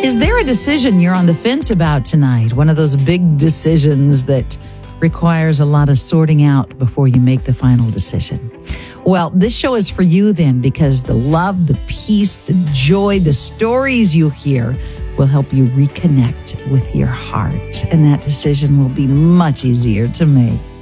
Is there a decision you're on the fence about tonight? One of those big decisions that requires a lot of sorting out before you make the final decision. Well, this show is for you then, because the love, the peace, the joy, the stories you hear will help you reconnect with your heart. And that decision will be much easier to make.